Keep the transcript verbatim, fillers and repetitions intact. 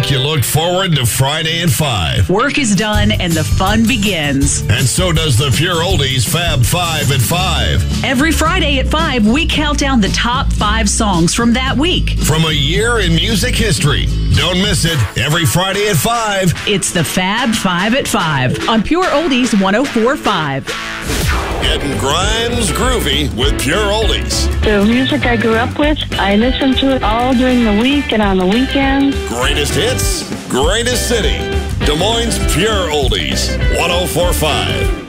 week, you look forward to Friday at five. Work is done and the fun begins. And so does the Pure Oldies Fab Five at five. Every Friday at five, we count down the top five songs from that week. From a year in music history. Don't miss it. Every Friday at five. It's the Fab Five at five on Pure Oldies one oh four point five. Getting Grimes groovy with Pure Oldies. The music I grew up with, I listen to it all during the week and on the weekends. Greatest hits, greatest city. Des Moines Pure Oldies one oh four point five.